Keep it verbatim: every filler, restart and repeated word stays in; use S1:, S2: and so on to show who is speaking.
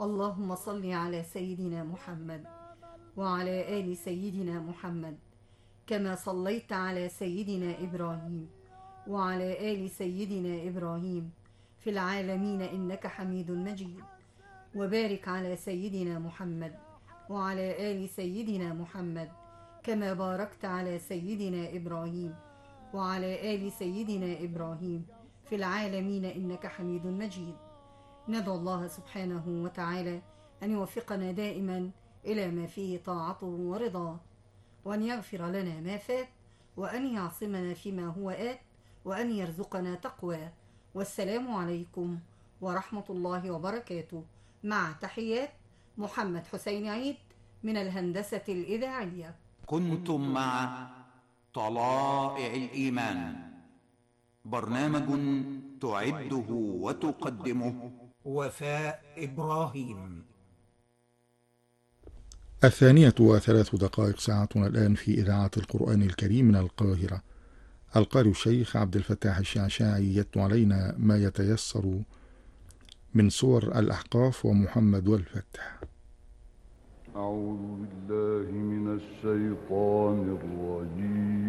S1: اللهم صل على سيدنا محمد وعلى آل سيدنا محمد كما صليت على سيدنا إبراهيم وعلى آل سيدنا إبراهيم في العالمين إنك حميد مجيد. وبارك على سيدنا محمد وعلى آل سيدنا محمد كما باركت على سيدنا إبراهيم وعلى آل سيدنا إبراهيم في العالمين إنك حميد مجيد. ندعو الله سبحانه وتعالى أن يوفقنا دائما إلى ما فيه طاعته ورضاه، وأن يغفر لنا ما فات، وأن يعصمنا فيما هو آت، وأن يرزقنا تقواه. والسلام عليكم ورحمة الله وبركاته، مع تحيات محمد حسين عيد من الهندسة الإذاعية.
S2: كنتم مع طلائع الإيمان، برنامج تعده وتقدمه
S3: وفاء إبراهيم.
S4: الثانية وثلاث دقائق ساعتنا الآن في إذاعة القرآن الكريم من القاهرة. القارئ الشيخ عبد الفتاح الشعشاعي يتلو علينا ما يتيسر من سور الأحقاف ومحمد والفتح.
S5: أعوذ بالله من الشيطان الرجيم.